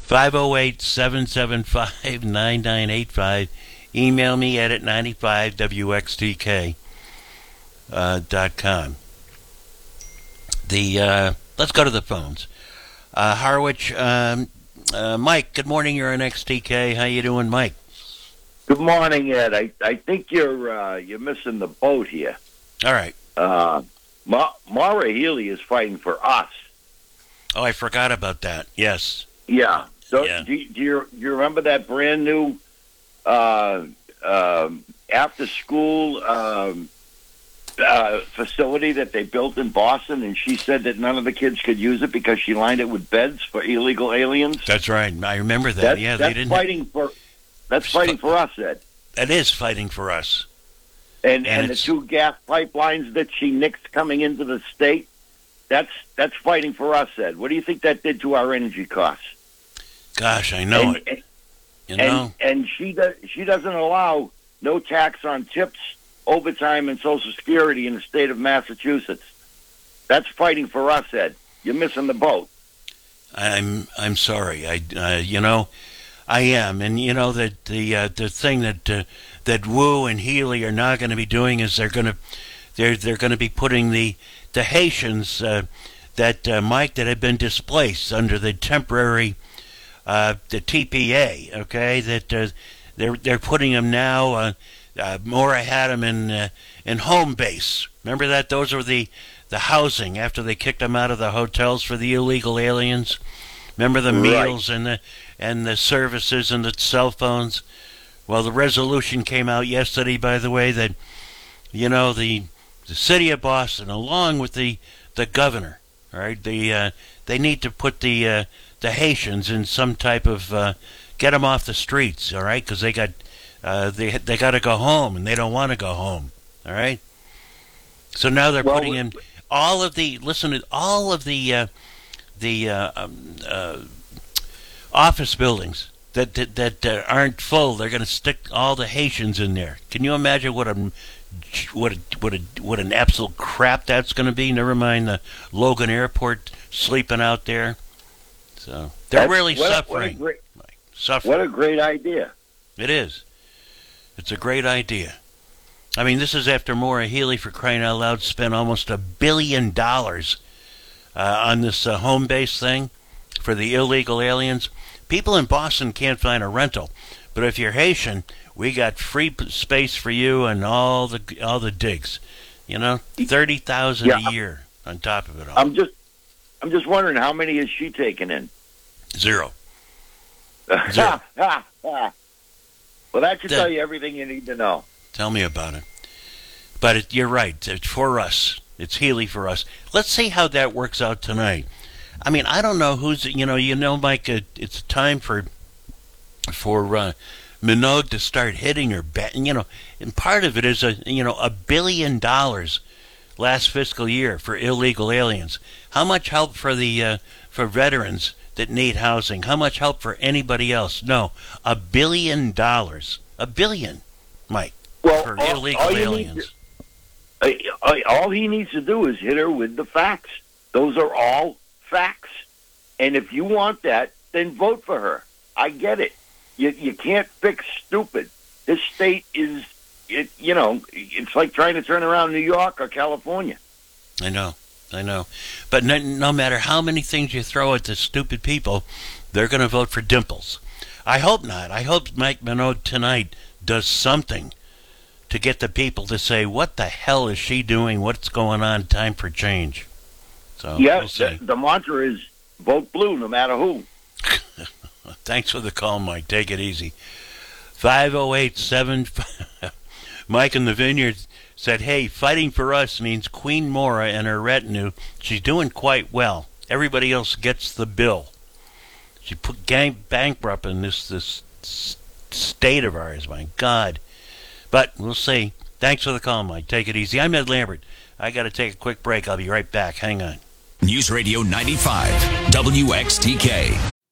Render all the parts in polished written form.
508-775-9985. Email me at 95wxtk.com. Let's go to the phones. Harwich, Mike, good morning. You're an XTK. How you doing, Mike? Good morning, Ed. I think you're missing the boat here. All right. Maura Healey is fighting for us. Oh, I forgot about that. Yes. Yeah. So Yeah. Do you remember that brand new after school facility that they built in Boston? And she said that none of the kids could use it because she lined it with beds for illegal aliens. That's right. I remember that. They didn't. That's fighting for us, Ed. It is fighting for us. And the two gas pipelines that she nixed coming into the state, that's fighting for us, Ed. What do you think that did to our energy costs? Gosh, I know it. And she doesn't allow no tax on tips, overtime, and Social Security in the state of Massachusetts. That's fighting for us, Ed. You're missing the boat. I'm sorry. I am, and that the thing that Wu and Healy are now going to be doing is they're going to be putting the Haitians that had been displaced under the temporary the TPA. Okay, that they're putting them now. Maura had them in home base. Remember that? Those were the housing after they kicked them out of the hotels for the illegal aliens. Remember the meals and the services and the cell phones? Well, the resolution came out yesterday, by the way, that, the city of Boston, along with the governor, all right, they need to put the Haitians in some type of, get them off the streets, all right, because they got to go home, and they don't want to go home, all right? So now they're putting in all of the office buildings that aren't full. They're going to stick all the Haitians in there. Can you imagine what an absolute crap that's going to be? Never mind the Logan Airport sleeping out there. So they're really suffering. What a great idea! It is. It's a great idea. I mean, this is after Maura Healey, for crying out loud, spent almost $1 billion on this home base thing for the illegal aliens. People in Boston can't find a rental, but if you're Haitian, we got free space for you and all the digs. $30,000 a year on top of it all. I'm just wondering, how many is she taking in? Zero. Well, that should tell you everything you need to know. Tell me about it. But you're right. It's for us. It's Healy for us. Let's see how that works out tonight. I mean, I don't know who's, Mike, it's time for Minogue to start hitting her bet. And part of it is $1 billion last fiscal year for illegal aliens. How much help for for veterans that need housing? How much help for anybody else? No, $1 billion. $1 billion, Mike, for illegal aliens. All he needs to do is hit her with the facts. Those are all facts. And if you want that, then vote for her. I get it. You can't fix stupid. This state is, it's like trying to turn around New York or California. I know. But no matter how many things you throw at the stupid people, they're going to vote for Dimples. I hope not. I hope Mike Minogue tonight does something to get the people to say, what the hell is she doing? What's going on? Time for change. So yes, we'll see. The mantra is vote blue no matter who. Thanks for the call, Mike. Take it easy. 508-7... Mike in the Vineyard said, hey, fighting for us means Queen Maura and her retinue. She's doing quite well. Everybody else gets the bill. She put bankrupt in this state of ours, my God. But we'll see. Thanks for the call, Mike. Take it easy. I'm Ed Lambert. I got to take a quick break. I'll be right back. Hang on. News Radio 95, WXTK.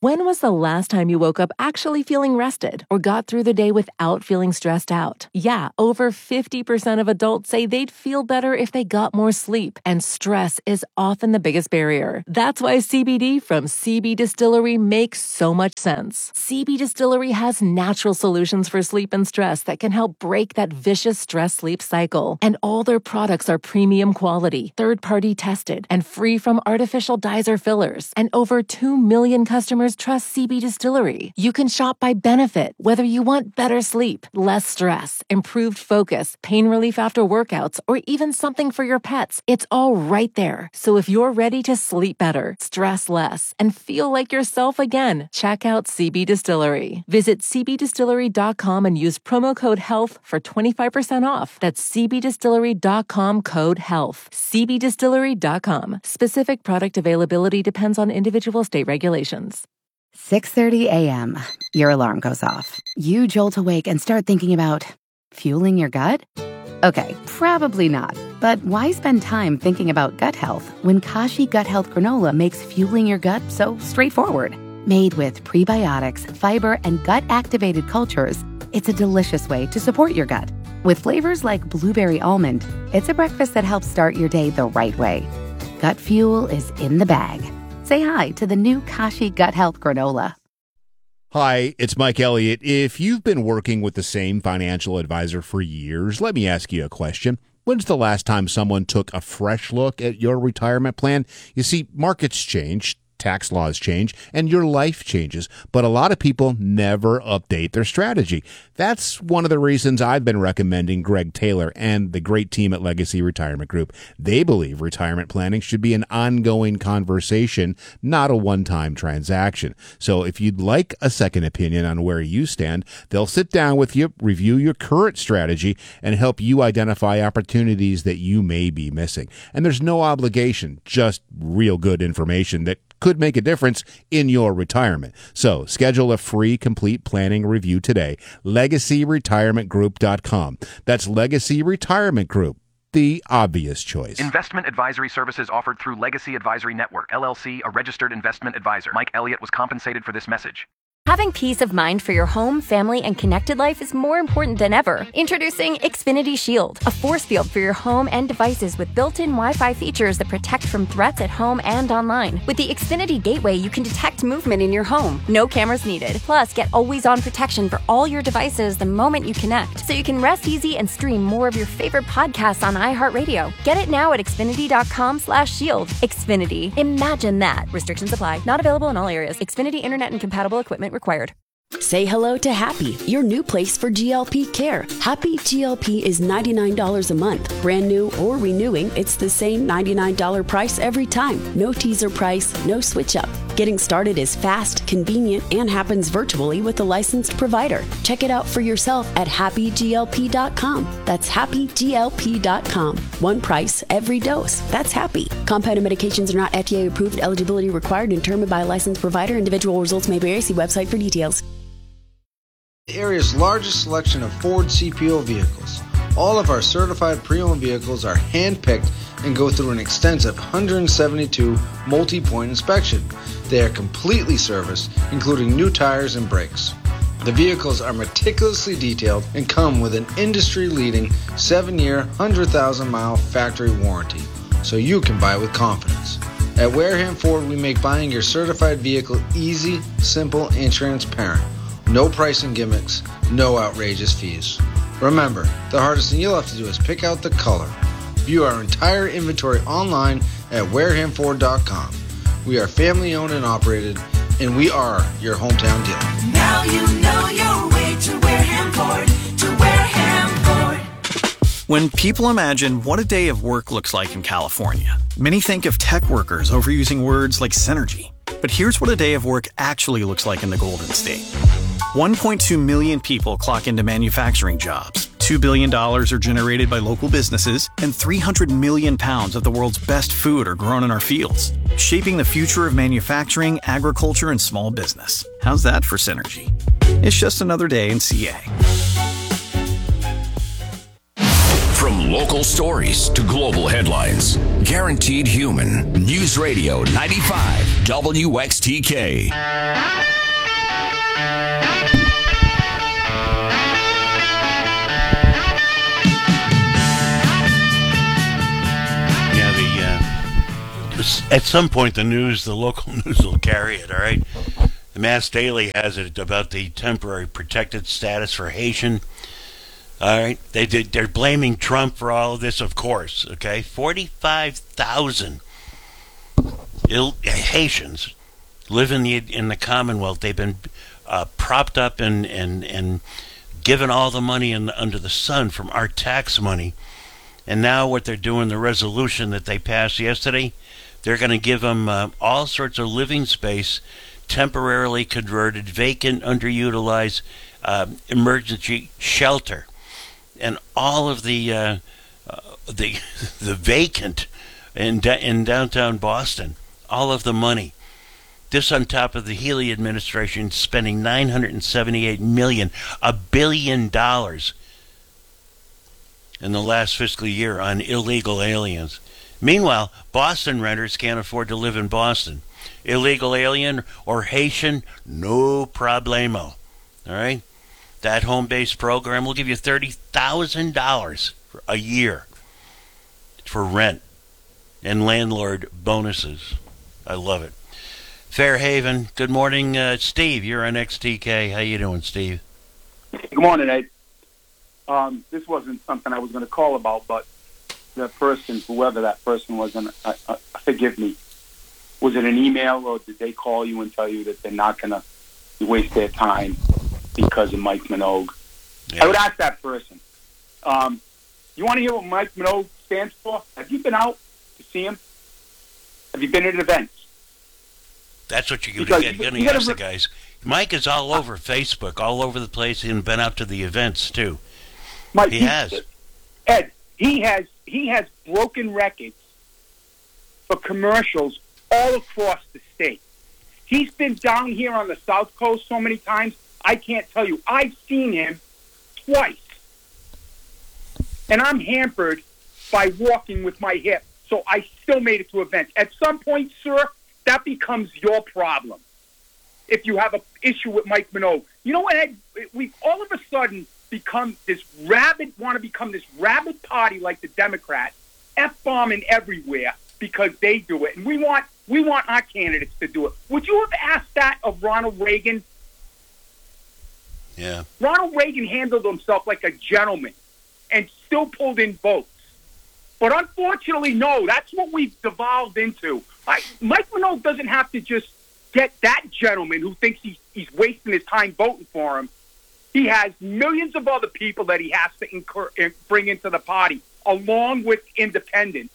When was the last time you woke up actually feeling rested or got through the day without feeling stressed out? Yeah, over 50% of adults say they'd feel better if they got more sleep, and stress is often the biggest barrier. That's why CBD from CB Distillery makes so much sense. CB Distillery has natural solutions for sleep and stress that can help break that vicious stress-sleep cycle. And all their products are premium quality, third-party tested, and free from artificial dyes or fillers. And over 2 million customers trust CB Distillery. You can shop by benefit, whether you want better sleep, less stress, improved focus, pain relief after workouts, or even something for your pets. It's all right there. So if you're ready to sleep better, stress less, and feel like yourself again, check out CB Distillery. Visit cbdistillery.com and use promo code HEALTH for 25% off. That's cbdistillery.com, code HEALTH. cbdistillery.com. Specific product availability depends on individual state regulations. 6:30 a.m. Your alarm goes off. You jolt awake and start thinking about fueling your gut? Okay, probably not. But why spend time thinking about gut health when Kashi Gut Health Granola makes fueling your gut so straightforward? Made with prebiotics, fiber, and gut-activated cultures, it's a delicious way to support your gut. With flavors like blueberry almond, it's a breakfast that helps start your day the right way. Gut fuel is in the bag. Say hi to the new Kashi Gut Health Granola. Hi, it's Mike Elliott. If you've been working with the same financial advisor for years, let me ask you a question. When's the last time someone took a fresh look at your retirement plan? You see, markets change, tax laws change, and your life changes, but a lot of people never update their strategy. That's one of the reasons I've been recommending Greg Taylor and the great team at Legacy Retirement Group. They believe retirement planning should be an ongoing conversation, not a one-time transaction. So if you'd like a second opinion on where you stand, they'll sit down with you, review your current strategy, and help you identify opportunities that you may be missing. And there's no obligation, just real good information that could make a difference in your retirement. So schedule a free complete planning review today. LegacyRetirementGroup.com. That's Legacy Retirement Group, the obvious choice. Investment advisory services offered through Legacy Advisory Network, LLC, a registered investment advisor. Mike Elliott was compensated for this message. Having peace of mind for your home, family, and connected life is more important than ever. Introducing Xfinity Shield, a force field for your home and devices with built-in Wi-Fi features that protect from threats at home and online. With the Xfinity Gateway, you can detect movement in your home. No cameras needed. Plus, get always-on protection for all your devices the moment you connect, so you can rest easy and stream more of your favorite podcasts on iHeartRadio. Get it now at Xfinity.com/shield. Xfinity. Imagine that. Restrictions apply. Not available in all areas. Xfinity Internet and compatible equipment required. Say hello to Happy, your new place for GLP care. Happy GLP is $99 a month. Brand new or renewing, it's the same $99 price every time. No teaser price, no switch up. Getting started is fast, convenient, and happens virtually with a licensed provider. Check it out for yourself at happyglp.com. That's happyglp.com. One price, every dose. That's Happy. Compounded medications are not FDA approved. Eligibility required and determined by a licensed provider. Individual results may vary. See website for details. The area's largest selection of Ford CPO vehicles. All of our certified pre-owned vehicles are hand-picked and go through an extensive 172 multi-point inspection. They are completely serviced, including new tires and brakes. The vehicles are meticulously detailed and come with an industry-leading 7-year, 100,000-mile factory warranty, so you can buy with confidence. At Wareham Ford, we make buying your certified vehicle easy, simple, and transparent. No pricing gimmicks, no outrageous fees. Remember, the hardest thing you'll have to do is pick out the color. View our entire inventory online at warehamford.com. We are family owned and operated, and we are your hometown dealer. Now you know your way to Wareham Ford, to Wareham Ford. When people imagine what a day of work looks like in California, many think of tech workers overusing words like synergy. But here's what a day of work actually looks like in the Golden State. 1.2 million people clock into manufacturing jobs. $2 billion are generated by local businesses, and 300 million pounds of the world's best food are grown in our fields, shaping the future of manufacturing, agriculture, and small business. How's that for synergy? It's just another day in CA. From local stories to global headlines, Guaranteed Human. News Radio 95 WXTK. At some point, the local news will carry it, all right? The Mass Daily has it about the temporary protected status for Haitian. All right? They're blaming Trump for all of this, of course, okay? 45,000 Haitians live in the Commonwealth. They've been propped up and given all the money under the sun from our tax money. And now what they're doing, the resolution that they passed yesterday, they're going to give them all sorts of living space, temporarily converted, vacant, underutilized emergency shelter, and all of the vacant in downtown Boston, all of the money. This on top of the Healy administration spending $978 million, $1 billion in the last fiscal year on illegal aliens. Meanwhile, Boston renters can't afford to live in Boston. Illegal alien or Haitian, no problemo. All right? That home-based program will give you $30,000 a year for rent and landlord bonuses. I love it. Fairhaven, good morning. Steve, you're on XTK. How you doing, Steve? Good morning, Ed. This wasn't something I was going to call about, but that person, whoever that person was, and forgive me, was it an email or did they call you and tell you that they're not going to waste their time because of Mike Minogue? Yeah. I would ask that person, you want to hear what Mike Minogue stands for? Have you been out to see him? Have you been at events? That's what you're going to ask the guys. Mike is all over Facebook, all over the place, and been out to the events, too. Mike, he has. Ed, he has broken records for commercials all across the state. He's been down here on the South Coast so many times, I can't tell you. I've seen him twice. And I'm hampered by walking with my hip, so I still made it to events. At some point, sir, that becomes your problem. If you have an issue with Mike Minogue. You know what, Ed? We've all of a sudden become this rabid party like the Democrats, F-bombing everywhere because they do it. And we want our candidates to do it. Would you have asked that of Ronald Reagan? Yeah. Ronald Reagan handled himself like a gentleman and still pulled in votes. But unfortunately, no, that's what we've devolved into. Mike Minogue doesn't have to just get that gentleman who thinks he's wasting his time voting for him. He has millions of other people that he has to bring into the party, along with independents.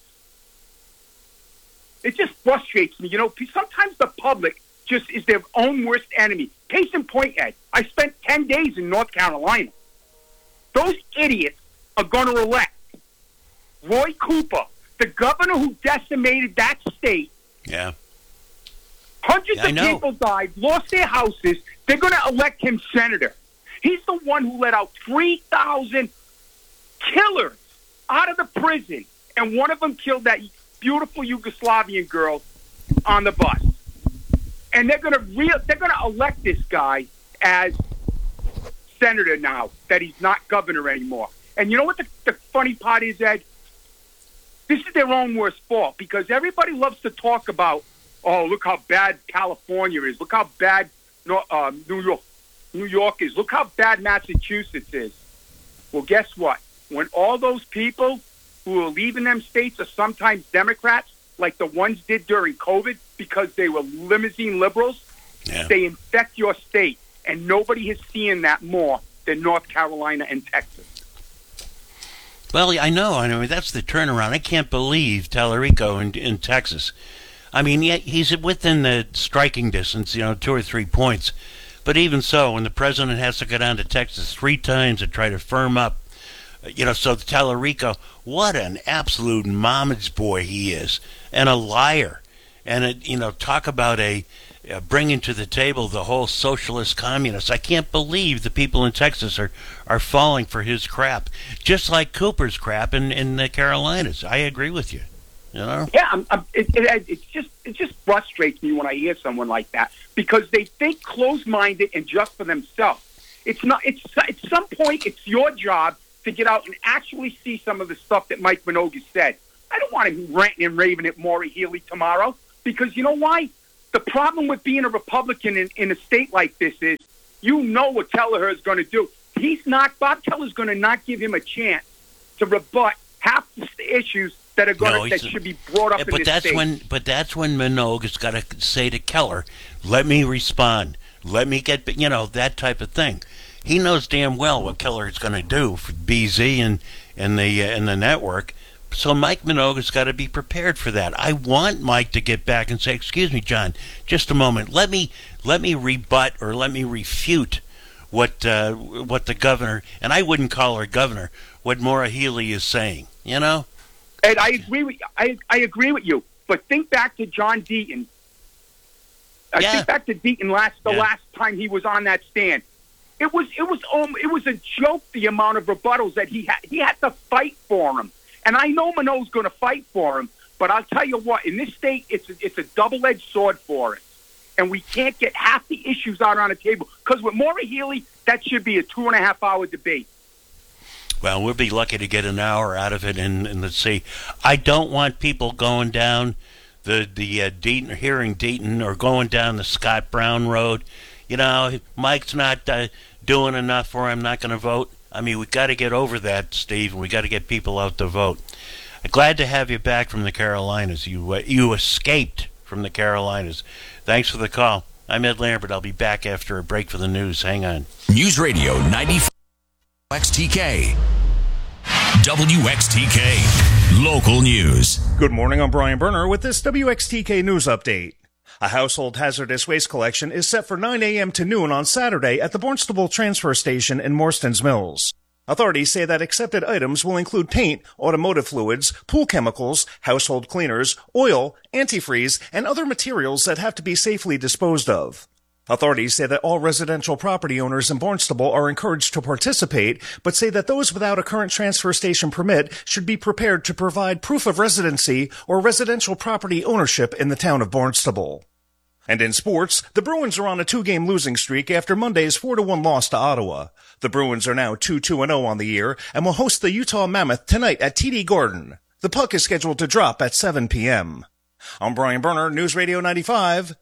It just frustrates me. You know, sometimes the public just is their own worst enemy. Case in point, Ed, I spent 10 days in North Carolina. Those idiots are going to elect Roy Cooper, the governor who decimated that state. Yeah. Hundreds of people died, lost their houses. They're going to elect him senator. He's the one who let out 3,000 killers out of the prison, and one of them killed that beautiful Yugoslavian girl on the bus. And they're going to elect this guy as senator now that he's not governor anymore. And you know what the funny part is, Ed? This is their own worst fault because everybody loves to talk about, oh, look how bad California is. Look how bad New York is. Look how bad Massachusetts is. Well, guess what? When all those people who are leaving them states are sometimes Democrats, like the ones did during COVID because they were limousine liberals, they infect your state. And nobody is seeing that more than North Carolina and Texas. Well, I know. I mean, that's the turnaround. I can't believe Tallarico in Texas. I mean, he's within the striking distance, 2 or 3 points. But even so, when the president has to go down to Texas 3 times to try to firm up, so Tallarico, what an absolute mama's boy he is, and a liar, and talk about a bringing to the table the whole socialist communists. I can't believe the people in Texas are falling for his crap, just like Cooper's crap in the Carolinas. I agree with you. You know? Yeah, it just frustrates me when I hear someone like that, because they think closed-minded and just for themselves. It's not. It's at some point, it's your job to get out and actually see some of the stuff that Mike Minogue said. I don't want him ranting and raving at Maura Healey tomorrow, because you know why? The problem with being a Republican in a state like this is, you know what Kelleher is going to do. Bob Kelleher's going to not give him a chance to rebut half the issues that are that should be brought up in this state. But that's when Minogue has got to say to Keller, let me respond. Let me get, that type of thing. He knows damn well what Keller is going to do for BZ and the network. So Mike Minogue has got to be prepared for that. I want Mike to get back and say, excuse me, John, just a moment. Let me rebut or let me refute what the governor, and I wouldn't call her governor, what Maura Healey is saying, And I agree with you. I agree with you. But think back to John Deaton. Think back to Deaton the last time he was on that stand. It was a joke, the amount of rebuttals that he had. He had to fight for him. And I know Minogue's going to fight for him, but I'll tell you what, in this state, it's a double-edged sword for us. And we can't get half the issues out on the table. Because with Maura Healey, that should be a 2.5-hour debate. Well, we'll be lucky to get an hour out of it, and let's see. I don't want people going down the Deaton, hearing Deaton, or going down the Scott Brown road. Mike's not doing enough for him, not going to vote. I mean, we got to get over that, Steve, and we got to get people out to vote. Glad to have you back from the Carolinas. You escaped from the Carolinas. Thanks for the call. I'm Ed Lambert. I'll be back after a break for the news. Hang on. News Radio 95 WXTK. WXTK Local News. Good morning, I'm Brian Berner with this WXTK News Update. A household hazardous waste collection is set for 9 a.m. to noon on Saturday at the Barnstable Transfer Station in Morstons Mills. Authorities say that accepted items will include paint, automotive fluids, pool chemicals, household cleaners, oil, antifreeze, and other materials that have to be safely disposed of. Authorities say that all residential property owners in Barnstable are encouraged to participate, but say that those without a current transfer station permit should be prepared to provide proof of residency or residential property ownership in the town of Barnstable. And in sports, the Bruins are on a 2-game losing streak after Monday's 4-1 loss to Ottawa. The Bruins are now 2-2-0 on the year and will host the Utah Mammoth tonight at TD Garden. The puck is scheduled to drop at 7 p.m. I'm Brian Berner, News Radio 95,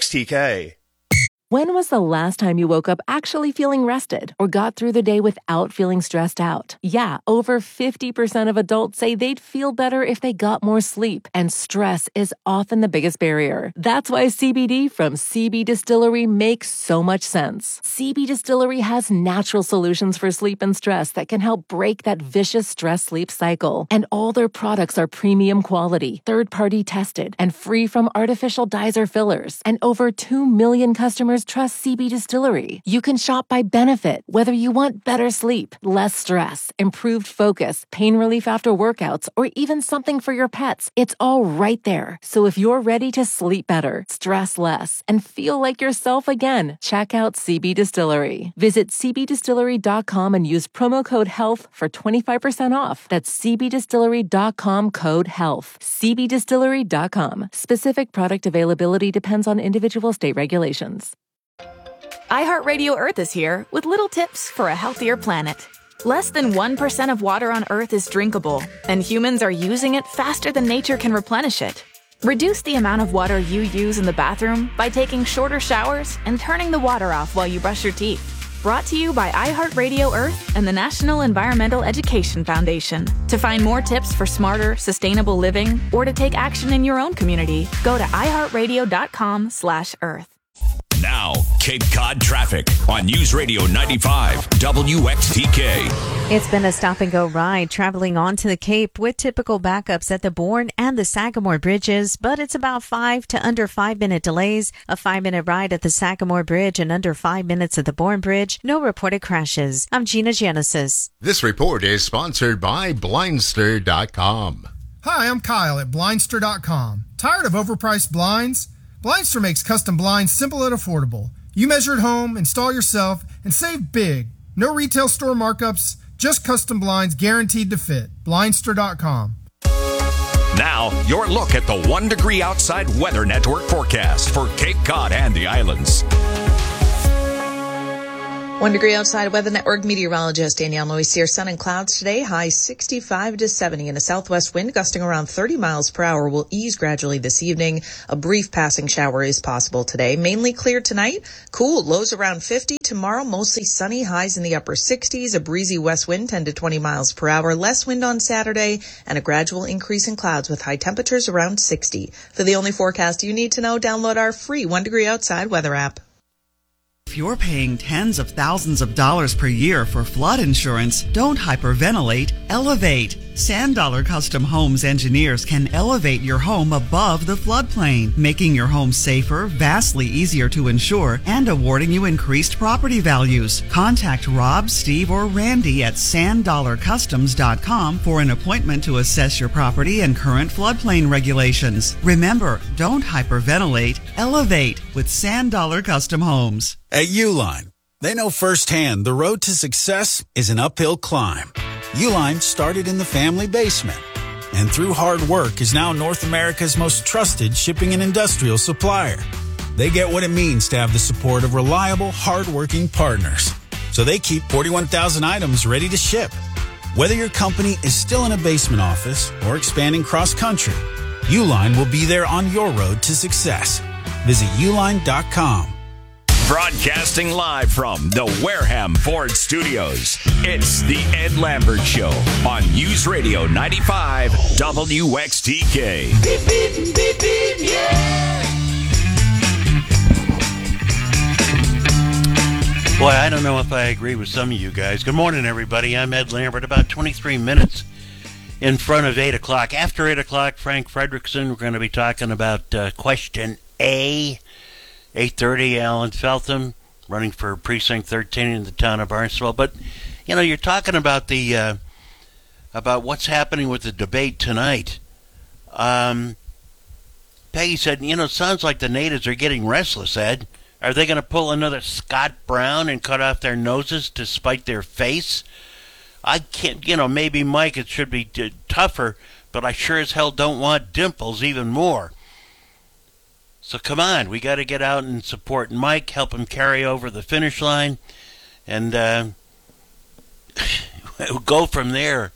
WXTK. When was the last time you woke up actually feeling rested or got through the day without feeling stressed out? Yeah, over 50% of adults say they'd feel better if they got more sleep, and stress is often the biggest barrier. That's why CBD from CB Distillery makes so much sense. CB Distillery has natural solutions for sleep and stress that can help break that vicious stress-sleep cycle. And all their products are premium quality, third-party tested, and free from artificial dyes or fillers. And over 2 million customers trust CB Distillery. You can shop by benefit, whether you want better sleep, less stress, improved focus, pain relief after workouts, or even something for your pets. It's all right there. So if you're ready to sleep better, stress less, and feel like yourself again, check out CB Distillery. Visit cbdistillery.com and use promo code HEALTH for 25% off. That's cbdistillery.com code HEALTH. cbdistillery.com. Specific product availability depends on individual state regulations. iHeartRadio Earth is here with little tips for a healthier planet. Less than 1% of water on Earth is drinkable, and humans are using it faster than nature can replenish it. Reduce the amount of water you use in the bathroom by taking shorter showers and turning the water off while you brush your teeth. Brought to you by iHeartRadio Earth and the National Environmental Education Foundation. To find more tips for smarter, sustainable living, or to take action in your own community, go to iHeartRadio.com/Earth. Now, Cape Cod traffic on News Radio 95 WXTK. It's been a stop-and-go ride traveling onto the Cape with typical backups at the Bourne and the Sagamore bridges, but it's about 5 to under 5-minute delays, a 5-minute ride at the Sagamore Bridge and under 5 minutes at the Bourne Bridge. No reported crashes. I'm Gina Genesis. This report is sponsored by Blindster.com. Hi, I'm Kyle at Blindster.com. Tired of overpriced blinds? Blindster makes custom blinds simple and affordable. You measure at home, install yourself, and save big. No retail store markups, just custom blinds guaranteed to fit. Blindster.com. Now, your look at the 1 Degree Outside Weather Network forecast for Cape Cod and the islands. 1 Degree Outside Weather Network meteorologist Danielle Moisier. Sun and clouds today, high 65 to 70, and a southwest wind gusting around 30 miles per hour will ease gradually this evening. A brief passing shower is possible today. Mainly clear tonight. Cool, lows around 50. Tomorrow, mostly sunny, highs in the upper 60s. A breezy west wind, 10 to 20 miles per hour. Less wind on Saturday, and a gradual increase in clouds with high temperatures around 60. For the only forecast you need to know, download our free 1 Degree Outside weather app. If you're paying tens of thousands of dollars per year for flood insurance, don't hyperventilate, elevate. Sand Dollar Custom Homes engineers can elevate your home above the floodplain, making your home safer, vastly easier to insure, and awarding you increased property values. Contact Rob, Steve, or Randy at sanddollarcustoms.com for an appointment to assess your property and current floodplain regulations. Remember, don't hyperventilate, elevate with Sand Dollar Custom Homes. At Uline, they know firsthand the road to success is an uphill climb. Uline started in the family basement and through hard work is now North America's most trusted shipping and industrial supplier. They get what it means to have the support of reliable, hard-working partners. So they keep 41,000 items ready to ship. Whether your company is still in a basement office or expanding cross-country, Uline will be there on your road to success. Visit uline.com. Broadcasting live from the Wareham Ford Studios, it's the Ed Lambert Show on News Radio 95 WXTK. Beep, beep, beep, beep, yeah. Boy, I don't know if I agree with some of you guys. Good morning, everybody. I'm Ed Lambert. About 23 minutes in front of 8 o'clock. After 8 o'clock, Frank Frederickson, we're going to be talking about question A. 8:30, Alan Feltham, running for Precinct 13 in the town of Barnstable. But, you know, you're talking about the about what's happening with the debate tonight. Peggy said, you know, it sounds like the natives are getting restless, Ed. Are they going to pull another Scott Brown and cut off their noses to spite their face? I can't, you know, maybe Mike, it should be tougher, but I sure as hell don't want Dimples even more. So come on, we got to get out and support Mike, help him carry over the finish line, and we'll go from there.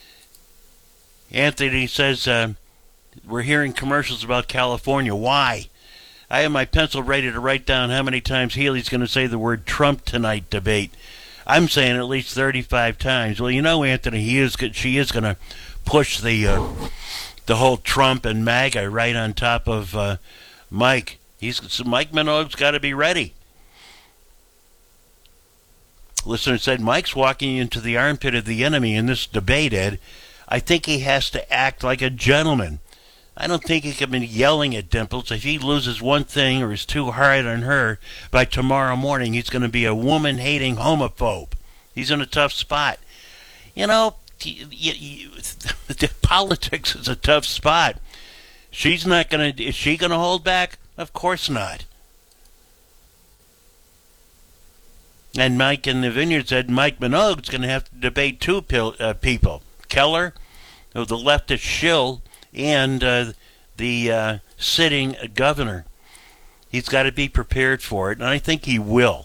Anthony says, we're hearing commercials about California. Why? I have my pencil ready to write down how many times Healy's going to say the word Trump tonight debate. I'm saying at least 35 times. Well, you know, Anthony, she is going to push the whole Trump and MAGA right on top of Mike. Mike Minogue's got to be ready. Listener said, Mike's walking into the armpit of the enemy in this debate, Ed. I think he has to act like a gentleman. I don't think he can be yelling at Dimples. If he loses one thing or is too hard on her, by tomorrow morning he's going to be a woman-hating homophobe. He's in a tough spot. You know, politics is a tough spot. Is she going to hold back? Of course not. And Mike in the Vineyard said Mike Minogue's going to have to debate two people. Keller, the leftist shill, and the sitting governor. He's got to be prepared for it, and I think he will.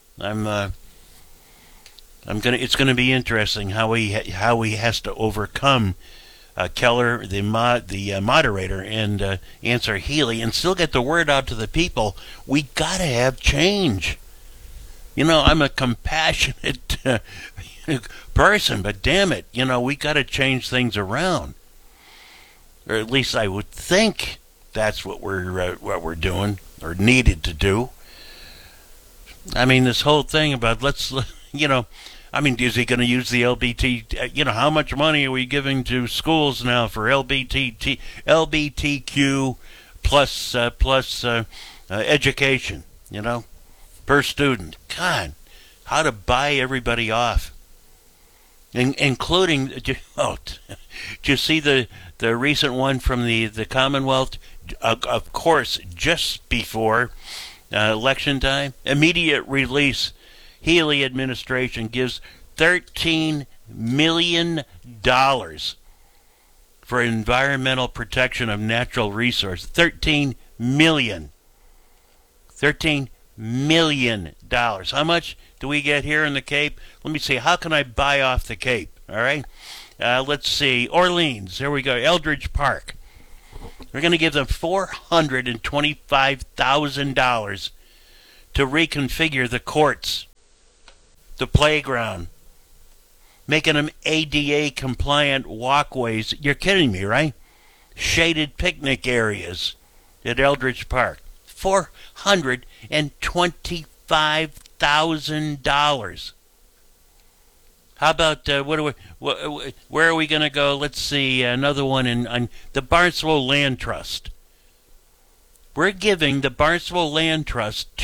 It's going to be interesting how he has to overcome Keller, the moderator, and answer Healy, and still get the word out to the people. We got to have change. You know, I'm a compassionate person, but damn it, you know, we got to change things around, or at least I would think that's what we're doing or needed to do. I mean, this whole thing about you know. I mean, is he going to use the LBT? You know, how much money are we giving to schools now for LBTQ plus education? You know, per student. God, how to buy everybody off, including Did you see the recent one from the Commonwealth? Of course, just before election time, immediate release. Healy administration gives $13 million for environmental protection of natural resources. $13 million. $13 million. How much do we get here in the Cape? Let me see. How can I buy off the Cape? All right. Let's see. Orleans. There we go. Eldridge Park. We're going to give them $425,000 to reconfigure the courts, the playground, making them ADA compliant walkways. You're kidding me, right? Shaded picnic areas at Eldridge Park. $425,000. How about where are we going to go? Let's see, another one on the Barnstable Land Trust. We're giving the Barnstable Land Trust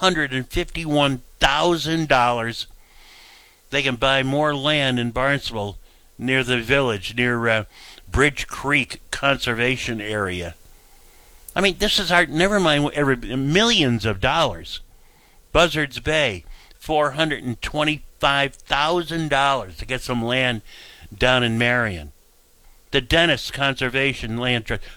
$251,000. They can buy more land in Barnstable near the village, near Bridge Creek Conservation Area. I mean, this is never mind, millions of dollars. Buzzards Bay, $425,000 to get some land down in Marion. The Dennis Conservation Land Trust,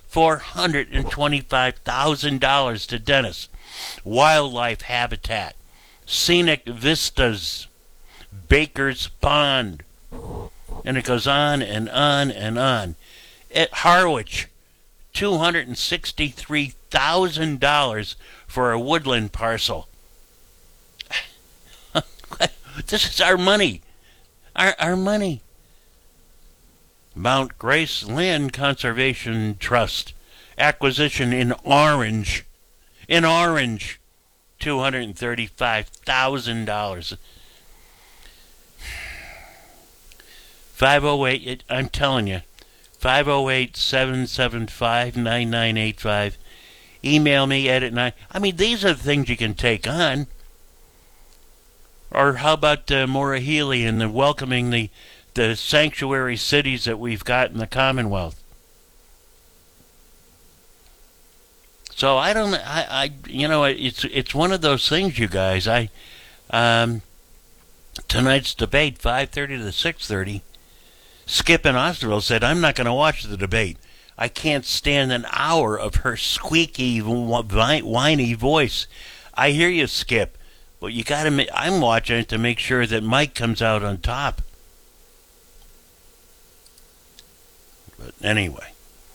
$425,000 to Dennis. Wildlife Habitat, Scenic Vistas, Baker's Pond, and it goes on and on and on. At Harwich, $263,000 for a woodland parcel. This is our money. Our money. Mount Grace Land Conservation Trust. Acquisition in Orange. $235,000. 508, I'm telling you. 508-775-9985. Email me, edit 9. I mean, these are the things you can take on. Or how about Maura Healey and the welcoming the sanctuary cities that we've got in the Commonwealth? So I don't, it's one of those things, you guys. Tonight's debate, 5:30 to 6:30. Skip in Osterville said, I'm not going to watch the debate. I can't stand an hour of her squeaky, whiny voice. I hear you, Skip, but you got to. I'm watching it to make sure that Mike comes out on top. But anyway,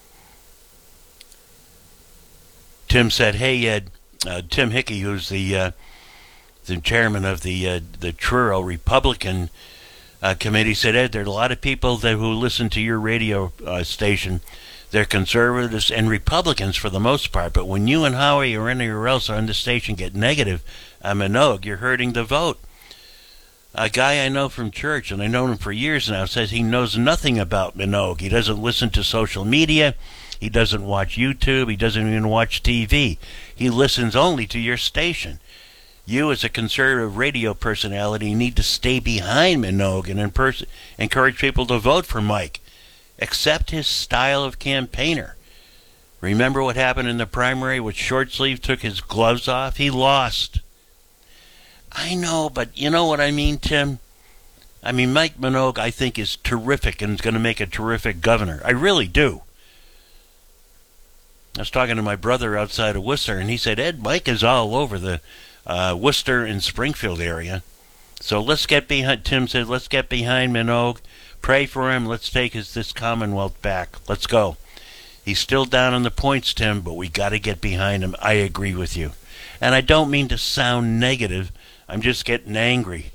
Tim said, "Hey, Ed." Tim Hickey, who's the chairman of the Truro Republican committee, said, Ed, there are a lot of people who listen to your radio station. They're conservatives and Republicans for the most part, but when you and Howie or anywhere else on the station get negative on Minogue, you're hurting the vote. A guy I know from church, and I've known him for years now, says he knows nothing about Minogue. He doesn't listen to social media. He doesn't watch YouTube. He doesn't even watch TV. He listens only to your station. You, as a conservative radio personality, need to stay behind Minogue and encourage people to vote for Mike. Accept his style of campaigner. Remember what happened in the primary with Shortsleeve took his gloves off? He lost. I know, but you know what I mean, Tim? I mean, Mike Minogue, I think, is terrific and is going to make a terrific governor. I really do. I was talking to my brother outside of Worcester, and he said, Ed, Mike is all over the Worcester and Springfield area. So let's get behind, Tim said, let's get behind Minogue. Pray for him. Let's take this Commonwealth back. Let's go. He's still down on the points, Tim, but we got to get behind him. I agree with you. And I don't mean to sound negative. I'm just getting angry.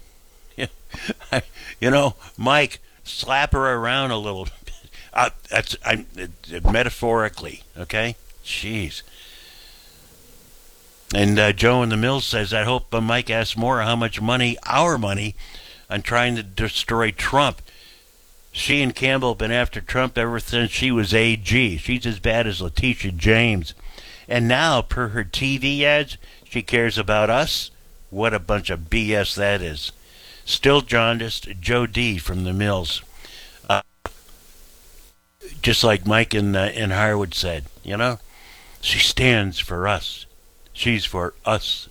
Mike, slap her around a little bit. Metaphorically, okay? Jeez. And Joe in the Mills says, I hope Mike asks more how much money, our money, on trying to destroy Trump. She and Campbell have been after Trump ever since she was AG. She's as bad as Letitia James. And now, per her TV ads, she cares about us? What a bunch of BS that is. Still jaundiced, Joe D. from the Mills. Just like Mike in Harwood said, you know? She stands for us. She's for us.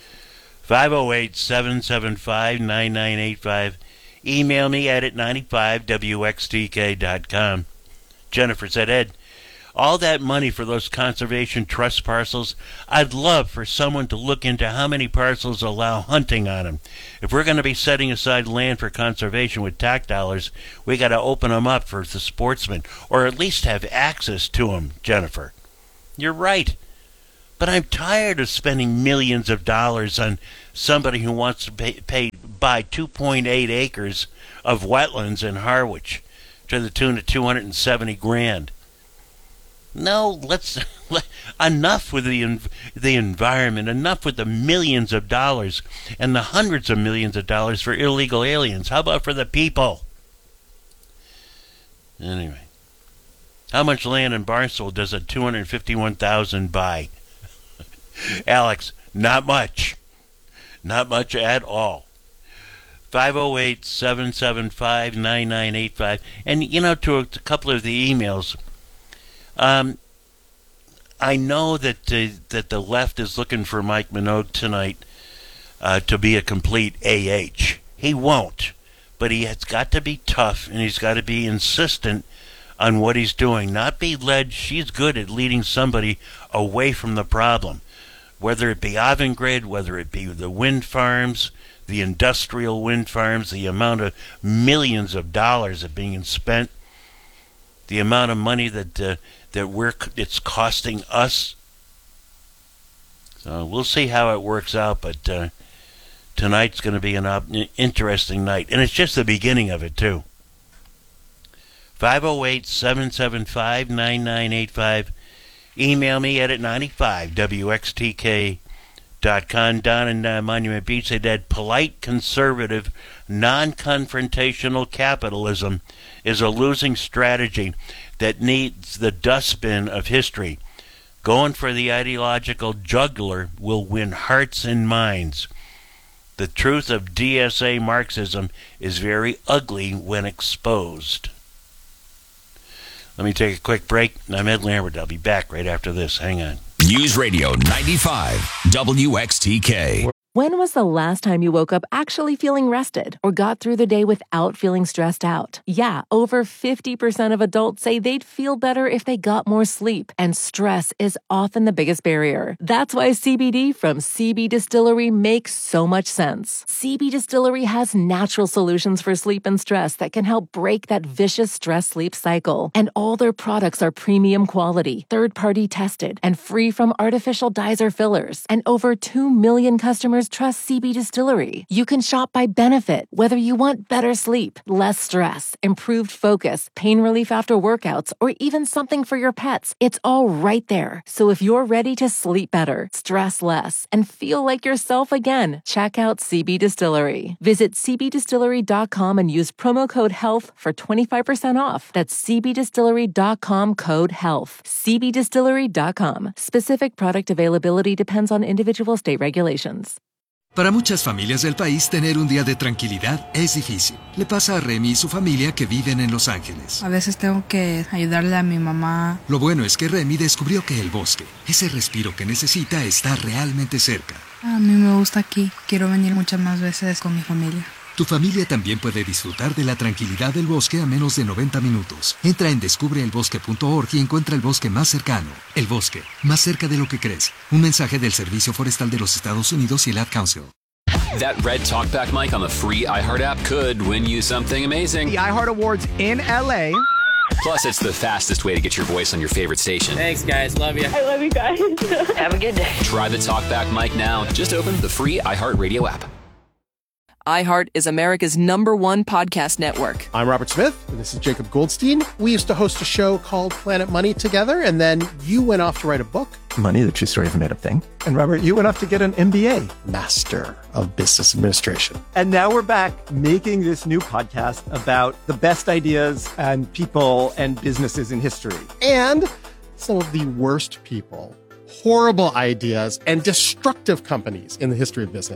508-775-9985. Email me at 95wxtk.com. Jennifer said, Ed, all that money for those conservation trust parcels, I'd love for someone to look into how many parcels allow hunting on them. If we're going to be setting aside land for conservation with tax dollars, we got to open them up for the sportsmen, or at least have access to them, Jennifer. You're right. But I'm tired of spending millions of dollars on somebody who wants to buy 2.8 acres of wetlands in Harwich to the tune of $270,000. No, enough with the environment, enough with the millions of dollars and the hundreds of millions of dollars for illegal aliens. How about for the people? Anyway. How much land in Barnstable does a $251,000 buy? Alex, not much. Not much at all. 508-775-9985. And, you know, to a couple of the emails, I know that the left is looking for Mike Minogue tonight to be a complete AH. He won't. But he has got to be tough, and he's got to be insistent on what he's doing, not be led. She's good at leading somebody away from the problem, whether it be Avangrid, whether it be the wind farms, the industrial wind farms, the amount of millions of dollars that are being spent, the amount of money that it's costing us. So we'll see how it works out, but tonight's going to be an interesting night, and it's just the beginning of it too. 508-775-9985. Email me at 95wxtk.com. Don in Monument Beach said that polite, conservative, non-confrontational capitalism is a losing strategy that needs the dustbin of history. Going for the ideological jugular will win hearts and minds. The truth of DSA Marxism is very ugly when exposed. Let me take a quick break. I'm Ed Lambert. I'll be back right after this. Hang on. News Radio 95 WXTK. When was the last time you woke up actually feeling rested or got through the day without feeling stressed out? Yeah, over 50% of adults say they'd feel better if they got more sleep, and stress is often the biggest barrier. That's why CBD from CB Distillery makes so much sense. CB Distillery has natural solutions for sleep and stress that can help break that vicious stress-sleep cycle. And all their products are premium quality, third-party tested, and free from artificial dyes or fillers. And over 2 million customers trust CB Distillery. You can shop by benefit, whether you want better sleep, less stress, improved focus, pain relief after workouts, or even something for your pets. It's all right there. So if you're ready to sleep better, stress less, and feel like yourself again, check out CB Distillery. Visit cbdistillery.com and use promo code HEALTH for 25% off. That's cbdistillery.com, code HEALTH. cbdistillery.com. Specific product availability depends on individual state regulations. Para muchas familias del país, tener un día de tranquilidad es difícil. Le pasa a Remy y su familia que viven en Los Ángeles. A veces tengo que ayudarle a mi mamá. Lo bueno es que Remy descubrió que el bosque, ese respiro que necesita, está realmente cerca. A mí me gusta aquí. Quiero venir muchas más veces con mi familia. Tu familia también puede disfrutar de la tranquilidad del bosque a menos de 90 minutos. Entra en descubreelbosque.org y encuentra el bosque más cercano. El bosque, más cerca de lo que crees. Un mensaje del Servicio Forestal de los Estados Unidos y el Ad Council. That red talkback mic on the free iHeart app could win you something amazing. The iHeart Awards in LA. Plus, it's the fastest way to get your voice on your favorite station. Thanks, guys. Love you. I love you guys. Have a good day. Try the talkback mic now. Just open the free iHeart Radio app. iHeart is America's #1 podcast network. I'm Robert Smith, and this is Jacob Goldstein. We used to host a show called Planet Money together, and then you went off to write a book. Money, the True Story of a Made-Up Thing. And Robert, you went off to get an MBA. Master of Business Administration. And now we're back making this new podcast about the best ideas and people and businesses in history. And some of the worst people, horrible ideas, and destructive companies in the history of business.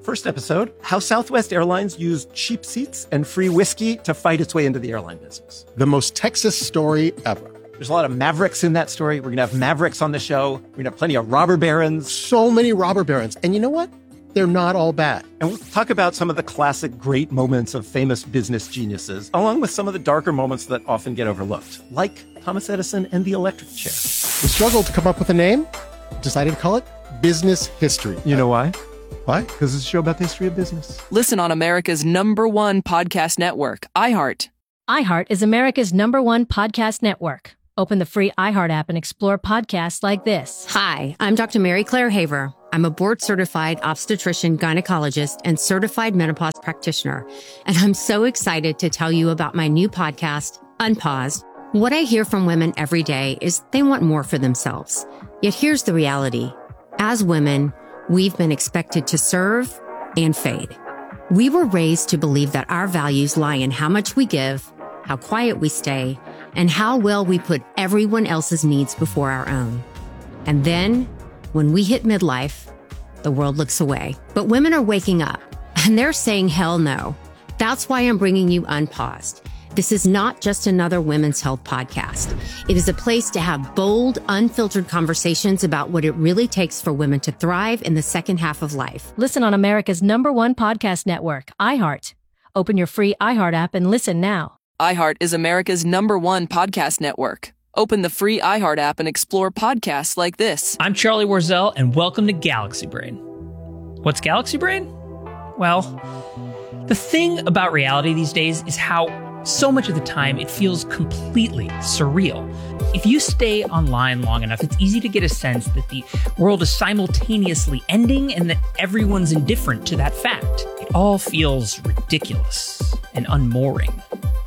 First episode, how Southwest Airlines used cheap seats and free whiskey to fight its way into the airline business. The most Texas story ever. There's a lot of Mavericks in that story. We're going to have Mavericks on the show. We're going to have plenty of robber barons. So many robber barons. And you know what? They're not all bad. And we'll talk about some of the classic great moments of famous business geniuses, along with some of the darker moments that often get overlooked, like Thomas Edison and the electric chair. We struggled to come up with a name, decided to call it Business History. You know why? Why? Because it's a show about the history of business. Listen on America's #1 podcast network, iHeart. iHeart is America's #1 podcast network. Open the free iHeart app and explore podcasts like this. Hi, I'm Dr. Mary Claire Haver. I'm a board-certified obstetrician, gynecologist, and certified menopause practitioner. And I'm so excited to tell you about my new podcast, Unpaused. What I hear from women every day is they want more for themselves. Yet here's the reality. As women, we've been expected to serve and fade. We were raised to believe that our values lie in how much we give, how quiet we stay, and how well we put everyone else's needs before our own. And then, when we hit midlife, the world looks away. But women are waking up, and they're saying hell no. That's why I'm bringing you Unpaused. This is not just another women's health podcast. It is a place to have bold, unfiltered conversations about what it really takes for women to thrive in the second half of life. Listen on America's #1 podcast network, iHeart. Open your free iHeart app and listen now. iHeart is America's #1 podcast network. Open the free iHeart app and explore podcasts like this. I'm Charlie Warzel, and welcome to Galaxy Brain. What's Galaxy Brain? Well, the thing about reality these days is how so much of the time it feels completely surreal. If you stay online long enough, it's easy to get a sense that the world is simultaneously ending and that everyone's indifferent to that fact. It all feels ridiculous and unmooring.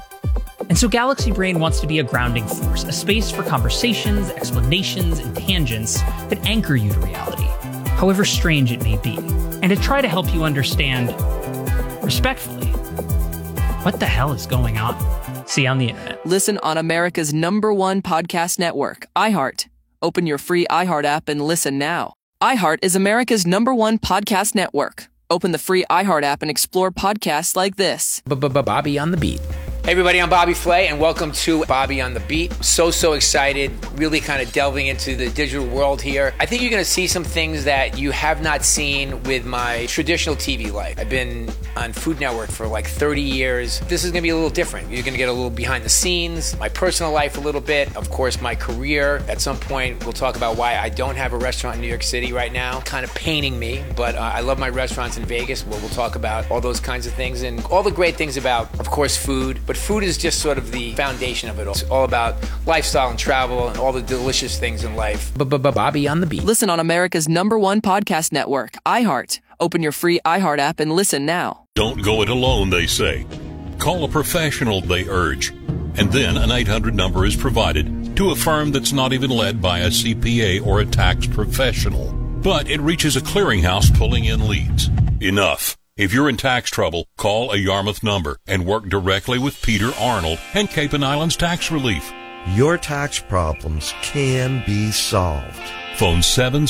And so Galaxy Brain wants to be a grounding force, a space for conversations, explanations, and tangents that anchor you to reality, however strange it may be, and to try to help you understand, respectfully, what the hell is going on? See you on the internet. Listen on America's #1 podcast network, iHeart. Open your free iHeart app and listen now. iHeart is America's #1 podcast network. Open the free iHeart app and explore podcasts like this. Bobby on the Beat. Hey everybody, I'm Bobby Flay, and welcome to Bobby on the Beat. So excited, really kind of delving into the digital world here. I think you're going to see some things that you have not seen with my traditional TV life. I've been on Food Network for like 30 years. This is going to be a little different. You're going to get a little behind the scenes, my personal life a little bit, of course my career. At some point, we'll talk about why I don't have a restaurant in New York City right now. Kind of paining me, but I love my restaurants in Vegas, where we'll talk about all those kinds of things and all the great things about, of course, food. But food is just sort of the foundation of it all. It's all about lifestyle and travel and all the delicious things in life. Bobby on the Beat. Listen on America's #1 podcast network, iHeart. Open your free iHeart app and listen now. Don't go it alone, they say. Call a professional, they urge. And then an 800 number is provided to a firm that's not even led by a CPA or a tax professional. But it reaches a clearinghouse pulling in leads. Enough. If you're in tax trouble, call a Yarmouth number and work directly with Peter Arnold and Cape and Islands Tax Relief. Your tax problems can be solved. Phone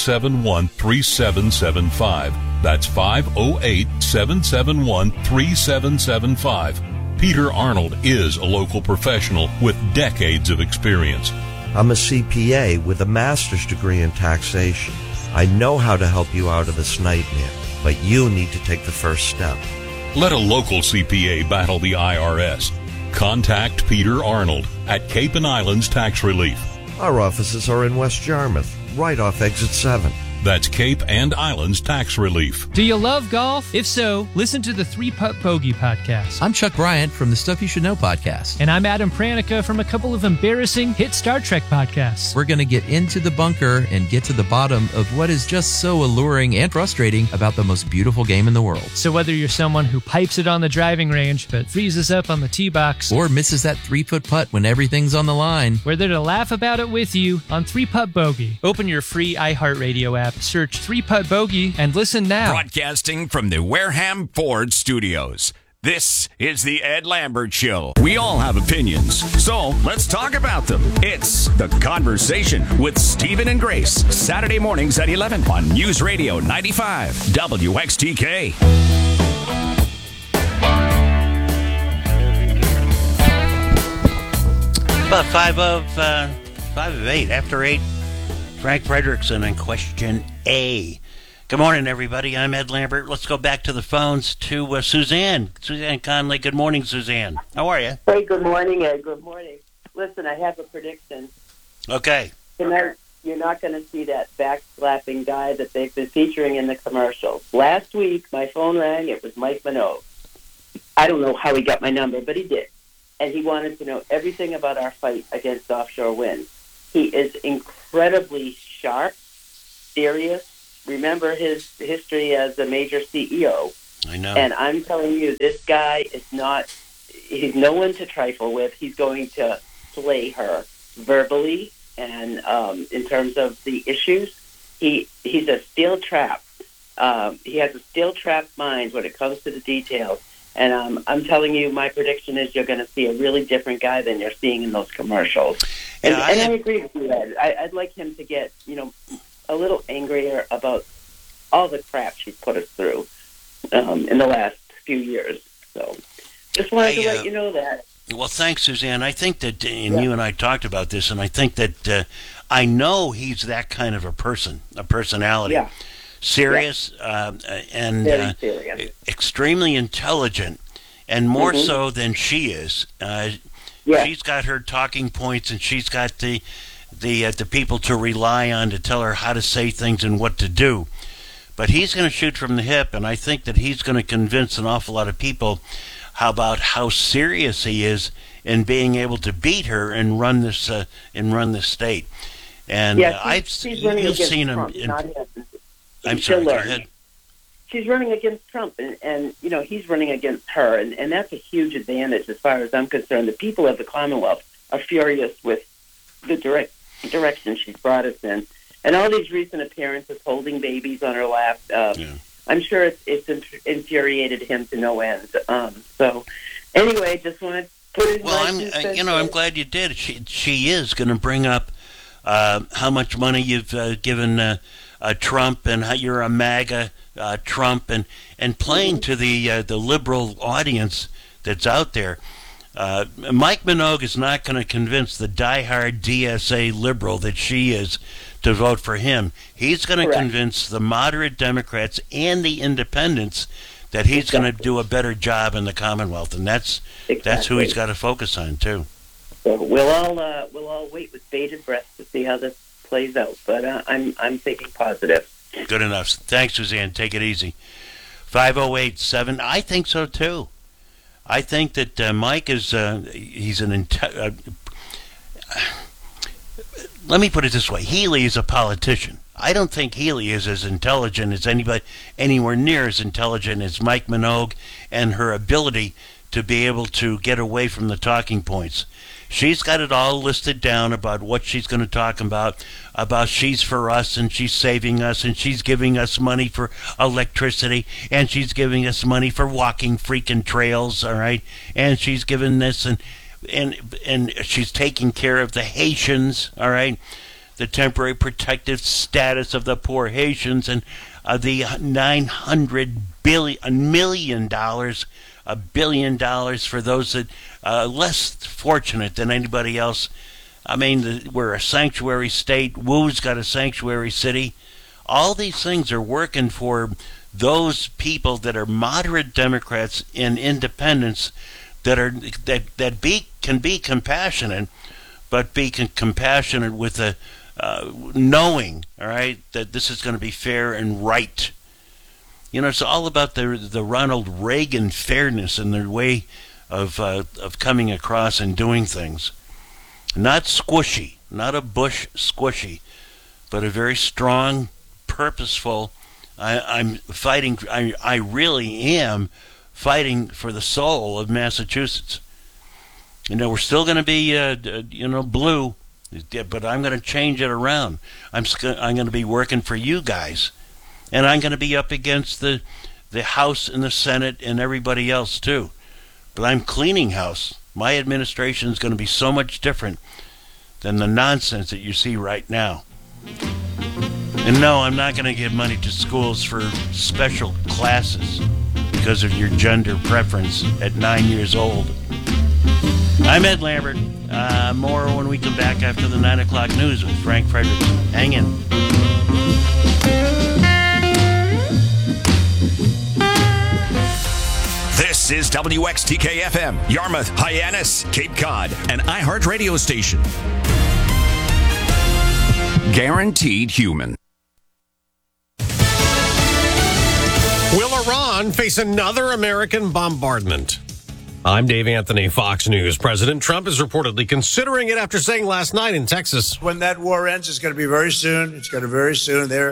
771-3775. That's 508-771-3775. Peter Arnold is a local professional with decades of experience. I'm a CPA with a master's degree in taxation. I know how to help you out of this nightmare, but you need to take the first step. Let a local CPA battle the IRS. Contact Peter Arnold at Cape and Islands Tax Relief. Our offices are in West Yarmouth, right off exit 7. That's Cape and Islands Tax Relief. Do you love golf? If so, listen to the 3-Putt Bogey podcast. I'm Chuck Bryant from the Stuff You Should Know podcast. And I'm Adam Pranica from a couple of embarrassing hit Star Trek podcasts. We're going to get into the bunker and get to the bottom of what is just so alluring and frustrating about the most beautiful game in the world. So whether you're someone who pipes it on the driving range but freezes up on the tee box, or misses that 3-foot putt when everything's on the line, we're there to laugh about it with you on 3-Putt Bogey. Open your free iHeartRadio app, search 3-Putt Bogey, and listen now. Broadcasting from the Wareham Ford Studios, This is the Ed Lambert Show. We all have opinions, so let's talk about them. It's The Conversation with Stephen and Grace, Saturday mornings at 11 on News Radio 95 WXTK. About 5 of 8, after 8, Frank Frederickson and question A. Good morning, everybody. I'm Ed Lambert. Let's go back to the phones to Suzanne. Suzanne Conley. Good morning, Suzanne. How are you? Hey, good morning, Ed. Good morning. Listen, I have a prediction. Okay. Tonight, you're not going to see that backslapping guy that they've been featuring in the commercials. Last week, my phone rang. It was Mike Minogue. I don't know how he got my number, but he did. And he wanted to know everything about our fight against offshore wind. He is incredibly sharp, serious. Remember his history as a major CEO. I know. And I'm telling you, this guy he's no one to trifle with. He's going to slay her verbally and in terms of the issues. He's a steel trap. He has a steel trap mind when it comes to the details. And I'm telling you, my prediction is you're going to see a really different guy than you're seeing in those commercials. And I agree with you, Ed. I'd like him to get, a little angrier about all the crap she's put us through in the last few years. So just wanted to let you know that. Well, thanks, Suzanne. I think that, you and I talked about this, and I think that I know he's that kind of a personality. Yeah. Serious and very serious. Extremely intelligent, and more so than she is. She's got her talking points, and she's got the people to rely on to tell her how to say things and what to do. But he's going to shoot from the hip, and I think that he's going to convince an awful lot of people about how serious he is in being able to beat her and run this state. And she's running you've against seen Trump, him. not him. I'm sorry. Go ahead. She's running against Trump, and he's running against her, and that's a huge advantage as far as I'm concerned. The people of the Commonwealth are furious with the direction she's brought us in, and all these recent appearances holding babies on her lap. I'm sure it's infuriated him to no end. So, anyway, just want to put it. Well, I'm glad you did. She is going to bring up how much money you've given Trump, and how you're a MAGA Trump, and playing to the liberal audience that's out there. Mike Minogue is not going to convince the diehard DSA liberal that she is to vote for him. He's going to convince the moderate Democrats and the independents that he's going to do a better job in the Commonwealth, and that's who he's got to focus on too. So we'll all wait with bated breath to see how this plays out, but I'm thinking positive. Good enough. Thanks, Suzanne. Take it easy. 508-7. I think so too. I think that Mike is he's an let me put it this way. Healy is a politician. I don't think Healy is as intelligent as anywhere near as intelligent as Mike Minogue, and her ability to be able to get away from the talking points. She's got it all listed down about what she's going to talk about she's for us, and she's saving us, and she's giving us money for electricity, and she's giving us money for walking freaking trails, all right? And she's giving this, and she's taking care of the Haitians, all right? The temporary protective status of the poor Haitians, and the $900 million $1 billion for those that less fortunate than anybody else. I mean, we're a sanctuary state. Wu's got a sanctuary city. All these things are working for those people that are moderate Democrats and independents that can be compassionate, but be compassionate with the knowing, all right, that this is going to be fair and right. It's all about the Ronald Reagan fairness and their way of coming across and doing things. Not squishy, not a Bush squishy, but a very strong, purposeful. I'm fighting. I really am fighting for the soul of Massachusetts. We're still going to be, blue, but I'm going to change it around. I'm going to be working for you guys. And I'm going to be up against the the House and the Senate and everybody else too. But I'm cleaning house. My administration is going to be so much different than the nonsense that you see right now. And no, I'm not going to give money to schools for special classes because of your gender preference at 9 years old. I'm Ed Lambert. More when we come back after the 9 o'clock news with Frank Frederickson. Hang in. This is WXTK-FM, Yarmouth, Hyannis, Cape Cod, an iHeart radio station. Guaranteed human. Will Iran face another American bombardment? I'm Dave Anthony, Fox News. President Trump is reportedly considering it after saying last night in Texas, when that war ends, it's going to be very soon. It's going to be very soon. They're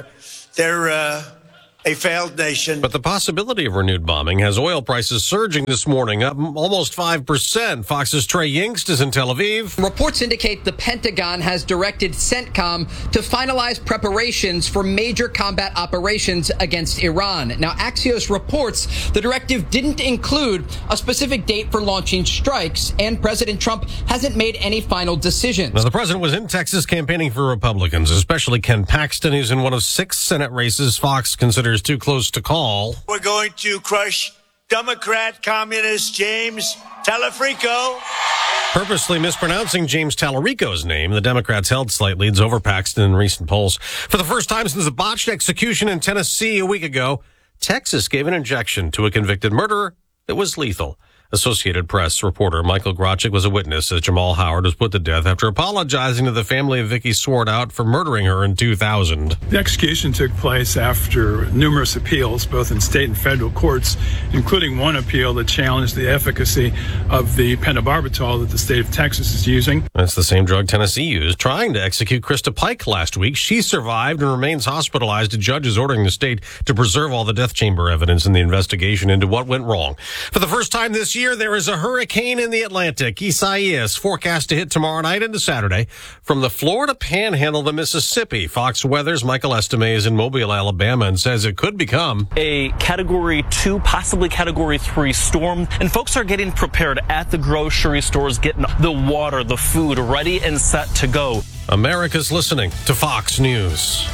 a failed nation. But the possibility of renewed bombing has oil prices surging this morning, up almost 5%. Fox's Trey Yingst is in Tel Aviv. Reports indicate the Pentagon has directed CENTCOM to finalize preparations for major combat operations against Iran. Now, Axios reports the directive didn't include a specific date for launching strikes, and President Trump hasn't made any final decisions. Now, the president was in Texas campaigning for Republicans, especially Ken Paxton, who's in one of 6 Senate races Fox considers too close to call. We're going to crush Democrat communist James Talarico. Purposely mispronouncing James Talarico's name, the Democrats held slight leads over Paxton in recent polls. For the first time since the botched execution in Tennessee a week ago, Texas gave an injection to a convicted murderer that was lethal. Associated Press reporter Michael Grochik was a witness as Jamal Howard was put to death after apologizing to the family of Vicky Swartout for murdering her in 2000. The execution took place after numerous appeals, both in state and federal courts, including one appeal that challenged the efficacy of the pentobarbital that the state of Texas is using. That's the same drug Tennessee used trying to execute Krista Pike last week. She survived and remains hospitalized. A judge is ordering the state to preserve all the death chamber evidence in the investigation into what went wrong. For the first time this year, there is a hurricane in the Atlantic. Isaias forecast to hit tomorrow night into Saturday from the Florida Panhandle to Mississippi. Fox Weather's Michael Estime is in Mobile, Alabama, and says it could become a Category 2, possibly Category 3 storm. And folks are getting prepared at the grocery stores, getting the water, the food ready and set to go. America's listening to Fox News.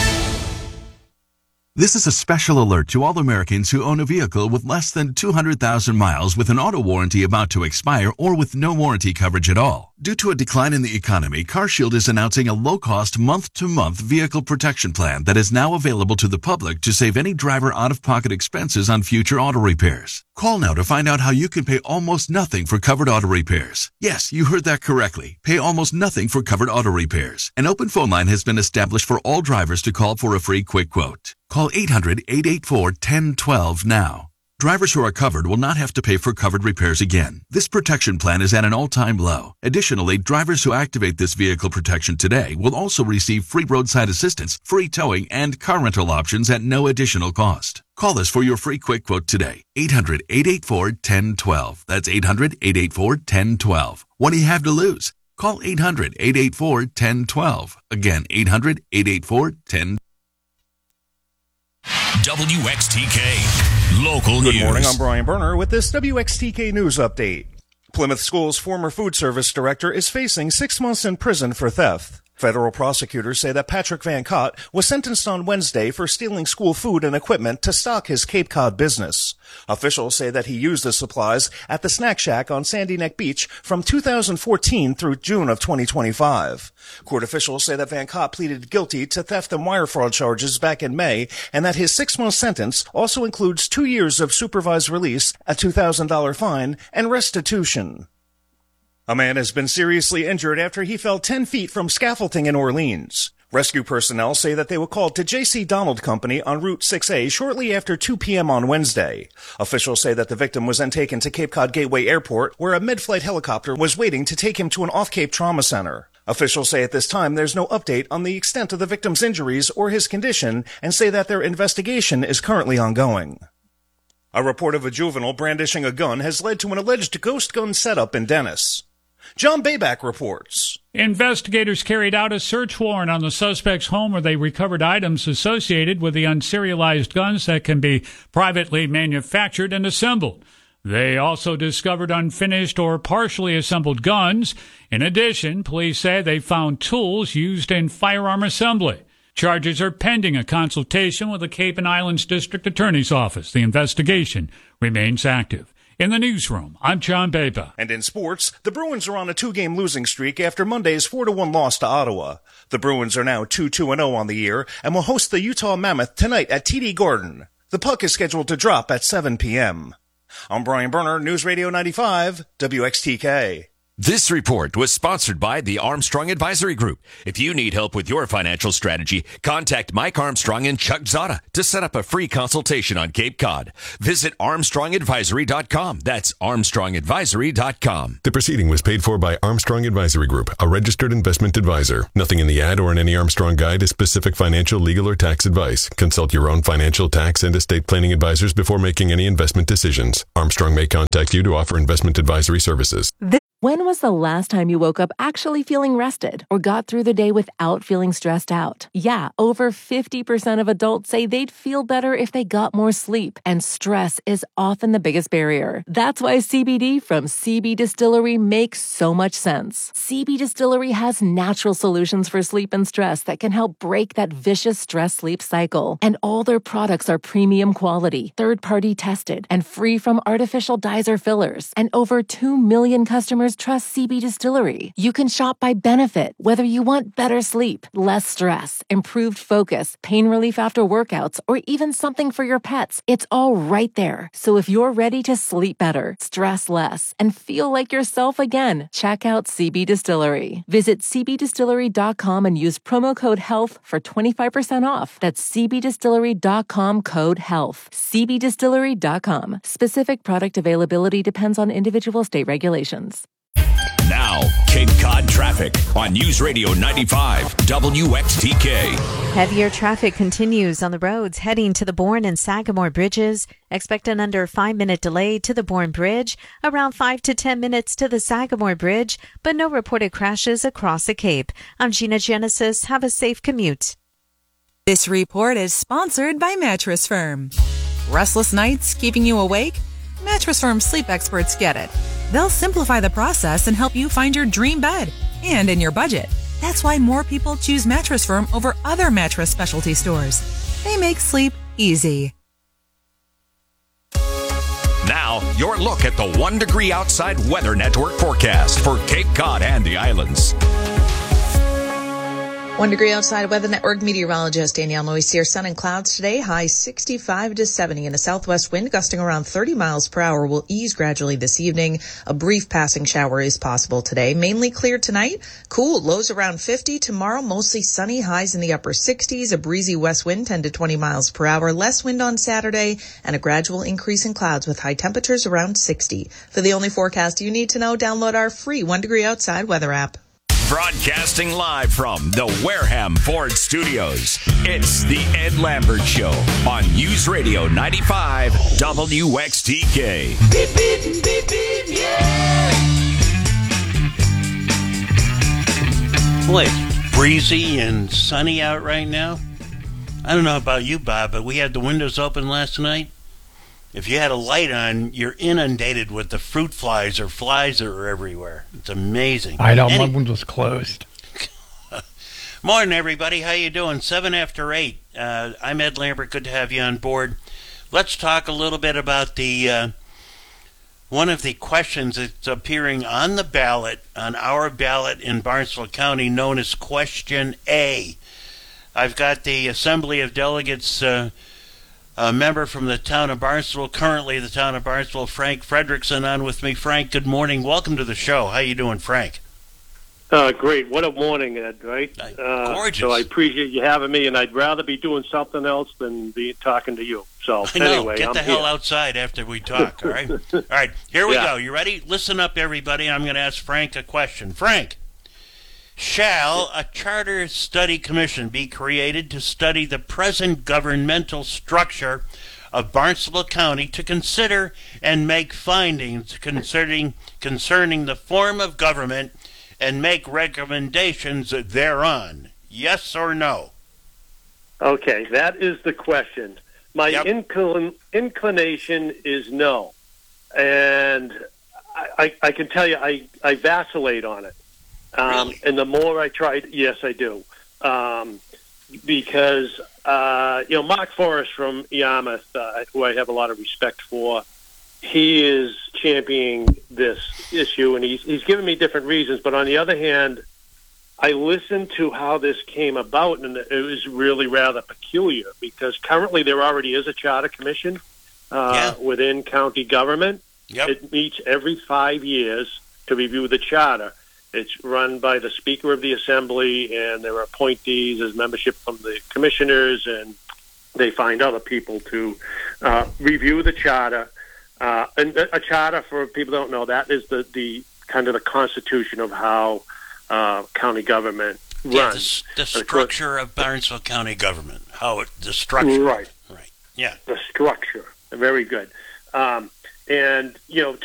This is a special alert to all Americans who own a vehicle with less than 200,000 miles with an auto warranty about to expire or with no warranty coverage at all. Due to a decline in the economy, CarShield is announcing a low-cost month-to-month vehicle protection plan that is now available to the public to save any driver out-of-pocket expenses on future auto repairs. Call now to find out how you can pay almost nothing for covered auto repairs. Yes, you heard that correctly. Pay almost nothing for covered auto repairs. An open phone line has been established for all drivers to call for a free quick quote. Call 800-884-1012 now. Drivers who are covered will not have to pay for covered repairs again. This protection plan is at an all-time low. Additionally, drivers who activate this vehicle protection today will also receive free roadside assistance, free towing, and car rental options at no additional cost. Call us for your free quick quote today. 800-884-1012. That's 800-884-1012. What do you have to lose? Call 800-884-1012. Again, 800-884-1012. WXTK Local News. Good morning, I'm Brian Berner with this WXTK News Update. Plymouth School's former food service director is facing 6 months in prison for theft. Federal prosecutors say that Patrick Van Cott was sentenced on Wednesday for stealing school food and equipment to stock his Cape Cod business. Officials say that he used the supplies at the Snack Shack on Sandy Neck Beach from 2014 through June of 2025. Court officials say that Van Cott pleaded guilty to theft and wire fraud charges back in May, and that his 6-month sentence also includes 2 years of supervised release, a $2,000 fine, and restitution. A man has been seriously injured after he fell 10 feet from scaffolding in Orleans. Rescue personnel say that they were called to J.C. Donald Company on Route 6A shortly after 2 p.m. on Wednesday. Officials say that the victim was then taken to Cape Cod Gateway Airport, where a mid-flight helicopter was waiting to take him to an off-Cape trauma center. Officials say at this time there's no update on the extent of the victim's injuries or his condition, and say that their investigation is currently ongoing. A report of a juvenile brandishing a gun has led to an alleged ghost gun setup in Dennis. John Bayback reports. Investigators carried out a search warrant on the suspect's home where they recovered items associated with the unserialized guns that can be privately manufactured and assembled. They also discovered unfinished or partially assembled guns. In addition, police say they found tools used in firearm assembly. Charges are pending a consultation with the Cape and Islands District Attorney's Office. The investigation remains active. In the newsroom, I'm John Beba. And in sports, the Bruins are on a 2-game losing streak after Monday's 4-1 loss to Ottawa. The Bruins are now 2-2-0 on the year and will host the Utah Mammoth tonight at TD Garden. The puck is scheduled to drop at 7 p.m. I'm Brian Berner, News Radio 95, WXTK. This report was sponsored by the Armstrong Advisory Group. If you need help with your financial strategy, contact Mike Armstrong and Chuck Zada to set up a free consultation on Cape Cod. Visit ArmstrongAdvisory.com. That's ArmstrongAdvisory.com. The proceeding was paid for by Armstrong Advisory Group, a registered investment advisor. Nothing in the ad or in any Armstrong guide is specific financial, legal, or tax advice. Consult your own financial, tax, and estate planning advisors before making any investment decisions. Armstrong may contact you to offer investment advisory services. When was the last time you woke up actually feeling rested or got through the day without feeling stressed out? Yeah, over 50% of adults say they'd feel better if they got more sleep, and stress is often the biggest barrier. That's why CBD from CB Distillery makes so much sense. CB Distillery has natural solutions for sleep and stress that can help break that vicious stress-sleep cycle. And all their products are premium quality, third-party tested, and free from artificial dyes or fillers. And over 2 million customers trust CB Distillery. You can shop by benefit, whether you want better sleep, less stress, improved focus, pain relief after workouts, or even something for your pets. It's all right there. So if you're ready to sleep better, stress less, and feel like yourself again, check out CB Distillery. Visit cbdistillery.com and use promo code HEALTH for 25% off. That's cbdistillery.com code HEALTH. cbdistillery.com. Specific product availability depends on individual state regulations. Now, Cape Cod traffic on News Radio 95 WXTK. Heavier traffic continues on the roads heading to the Bourne and Sagamore bridges. Expect an under 5-minute delay to the Bourne Bridge, around 5 to 10 minutes to the Sagamore Bridge, but no reported crashes across the Cape. I'm Gina Genesis. Have a safe commute. This report is sponsored by Mattress Firm. Restless nights keeping you awake? Mattress Firm sleep experts get it. They'll simplify the process and help you find your dream bed, and in your budget. That's why more people choose Mattress Firm over other mattress specialty stores. They make sleep easy. Now, your look at the 1 Degree Outside Weather Network forecast for Cape Cod and the islands. 1 Degree Outside Weather Network meteorologist Danielle Noyes here. Sun and clouds today, high 65 to 70, and a southwest wind gusting around 30 miles per hour will ease gradually this evening. A brief passing shower is possible today. Mainly clear tonight. Cool, lows around 50. Tomorrow, mostly sunny, highs in the upper 60s. A breezy west wind, 10 to 20 miles per hour. Less wind on Saturday, and a gradual increase in clouds with high temperatures around 60. For the only forecast you need to know, download our free 1 Degree Outside weather app. Broadcasting live from the Wareham Ford Studios, it's the Ed Lambert Show on News Radio 95 WXTK. Beep, beep, beep, beep, yeah. Boy, it's breezy and sunny out right now. I don't know about you, Bob, but we had the windows open last night. If you had a light on, you're inundated with the fruit flies or flies that are everywhere. It's amazing. I know, my window's closed. Morning, everybody. How you doing? 7 after 8. I'm Ed Lambert. Good to have you on board. Let's talk a little bit about the one of the questions that's appearing on the ballot, on our ballot in Barnstable County, known as Question A. I've got the Assembly of Delegates a member from the town of Barnstable, currently the town of Barnstable, Frank Frederickson, on with me. Frank, good morning. Welcome to the show. How you doing, Frank? Great. What a morning, Ed, right? Gorgeous. So I appreciate you having me, and I'd rather be doing something else than be talking to you. So I know. Anyway, get the hell outside after we talk, all right? All right, here we go. You ready? Listen up, everybody. I'm going to ask Frank a question. Frank, shall a charter study commission be created to study the present governmental structure of Barnstable County to consider and make findings concerning the form of government and make recommendations thereon. Yes or no? Okay, that is the question. My inclination is no. And I can tell you I vacillate on it. Really? And the more I try, yes, I do. Because, Mark Forrest from Yarmouth, who I have a lot of respect for, he is championing this issue, and he's given me different reasons. But on the other hand, I listened to how this came about, and it was really rather peculiar because currently there already is a charter commission within county government. Yep. It meets every 5 years to review the charter. It's run by the Speaker of the Assembly, and there are appointees as membership from the commissioners, and they find other people to review the charter. And a charter, for people who don't know, that is the kind of the constitution of how county government runs. The structure of Barnesville County government. The structure. Right. Right. Yeah. The structure. Very good. And,